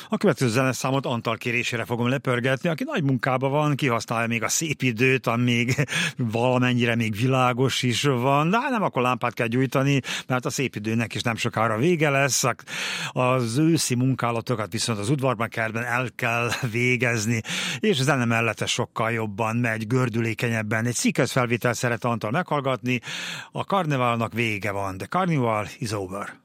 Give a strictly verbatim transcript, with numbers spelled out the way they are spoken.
A következő zeneszámot Antal kérésére fogom lepörgetni, aki nagy munkában van, kihasználja még a szép időt, amíg valamennyire még világos is van, de nem, akkor lámpát kell gyújtani, mert a szép időnek is nem sokára vége lesz. Az őszi munkálatokat viszont az udvarban, kertben el kell végezni, és a zene mellette sokkal jobban megy, gördülékenyebben. Egy szíkes felvétel szeret Antal meghallgatni, a karneválnak vége van, the carnival is over.